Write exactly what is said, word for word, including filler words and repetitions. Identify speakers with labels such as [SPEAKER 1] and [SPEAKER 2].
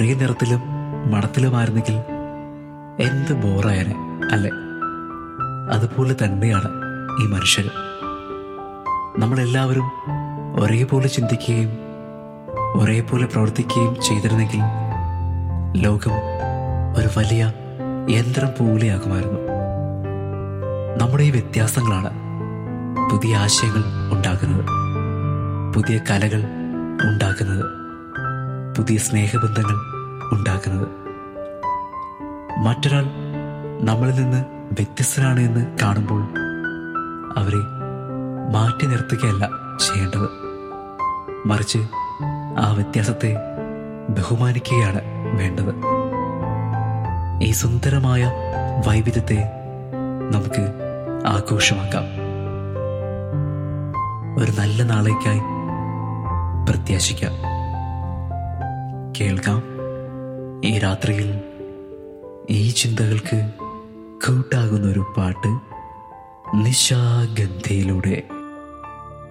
[SPEAKER 1] ഒരേ നിറത്തിലും മണത്തിലുമായിരുന്നെങ്കിൽ എന്ത് ബോറായനെ അല്ലേ? അതുപോലെ തന്നെയാണ് ഈ മനുഷ്യർ. നമ്മളെല്ലാവരും ഒരേപോലെ ചിന്തിക്കുകയും ഒരേപോലെ പ്രവർത്തിക്കുകയും ചെയ്തിരുന്നെങ്കിൽ ലോകം ഒരു വലിയ യന്ത്രം പോലെയാകുമായിരുന്നു. നമ്മുടെ ഈ വ്യത്യാസങ്ങളാണ് പുതിയ ആശയങ്ങൾ ഉണ്ടാക്കുന്നത്, പുതിയ കലകൾ ഉണ്ടാക്കുന്നത്, പുതിയ സ്നേഹബന്ധങ്ങൾ ഉണ്ടാക്കുന്നത്. മറ്റൊരാൾ നമ്മളിൽ നിന്ന് വ്യത്യസ്തനാണ് എന്ന് കാണുമ്പോൾ അവരെ മാറ്റി നിർത്തുകയല്ല ചെയ്യേണ്ടത്, മറിച്ച് ആ വ്യത്യാസത്തെ ബഹുമാനിക്കുകയാണ് വേണ്ടത്. ഈ സുന്ദരമായ വൈവിധ്യത്തെ നമുക്ക് ആഘോഷമാക്കാം. ഒരു നല്ല നാളേക്കായി പ്രത്യാശിക്കാം. കേൾക്കാം ഈ രാത്രിയിൽ ഈ ചിന്തകൾക്ക് കൂട്ടാകുന്നൊരു പാട്ട് നിശാഗന്ധിയിലൂടെ.